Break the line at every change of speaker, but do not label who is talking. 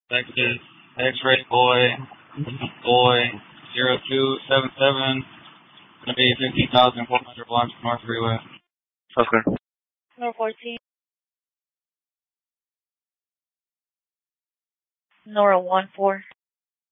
Texas, X-ray boy, 0277, gonna be 15,400 blocks North Freeway.
Okay.
North 14. Nora 14.